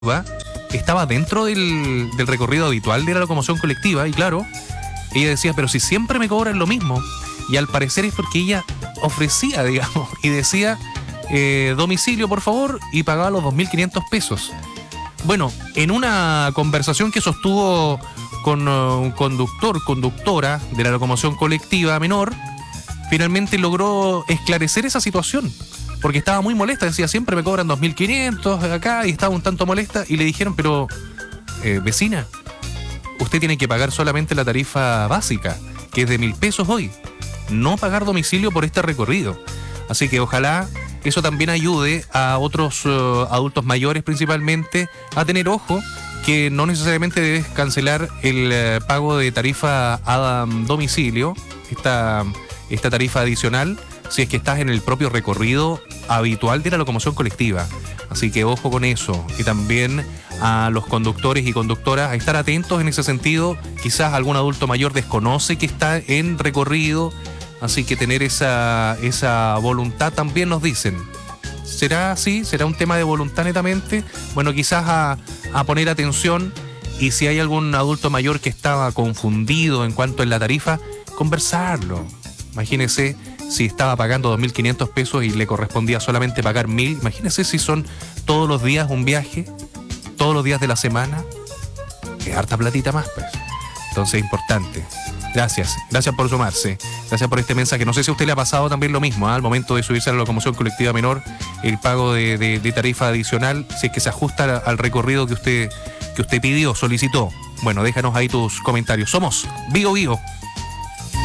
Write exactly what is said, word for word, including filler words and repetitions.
estaba dentro del, del recorrido habitual de la locomoción colectiva y claro, ella decía, pero si siempre me cobran lo mismo, y al parecer es porque ella ofrecía, digamos, y decía eh, domicilio por favor y pagaba los dos mil quinientos pesos. Bueno, en una conversación que sostuvo con uh, un conductor, conductora de la locomoción colectiva menor, finalmente logró esclarecer esa situación. Porque estaba muy molesta, decía, siempre me cobran dos mil quinientos acá y estaba un tanto molesta y le dijeron, pero eh, vecina, usted tiene que pagar solamente la tarifa básica, que es de mil pesos hoy, no pagar domicilio por este recorrido. Así que ojalá eso también ayude a otros uh, adultos mayores principalmente a tener ojo que no necesariamente debes cancelar el uh, pago de tarifa a um, domicilio, esta, esta tarifa adicional, si es que estás en el propio recorrido habitual de la locomoción colectiva. Así que ojo con eso. Y también a los conductores y conductoras a estar atentos en ese sentido. Quizás algún adulto mayor desconoce que está en recorrido, así que tener esa, esa voluntad también nos dicen. ¿Será así? ¿Será un tema de voluntad netamente? Bueno, quizás a, a poner atención, y si hay algún adulto mayor que estaba confundido en cuanto a la tarifa, conversarlo. Imagínese si estaba pagando dos mil quinientos pesos y le correspondía solamente pagar mil. Imagínese si son todos los días un viaje, todos los días de la semana. Es harta platita más, pues. Entonces es importante. Gracias, gracias por sumarse. Gracias por este mensaje. No sé si a usted le ha pasado también lo mismo, ¿eh? Al momento de subirse a la locomoción colectiva menor, el pago de, de, de tarifa adicional, si es que se ajusta al recorrido que usted, que usted pidió, solicitó. Bueno, déjanos ahí tus comentarios. Somos Vigo Vigo.